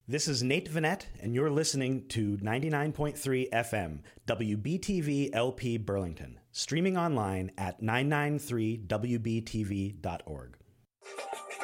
This is Nate Vanette, and you're listening to 99.3 FM, WBTV LP Burlington, streaming online at 993wbtv.org.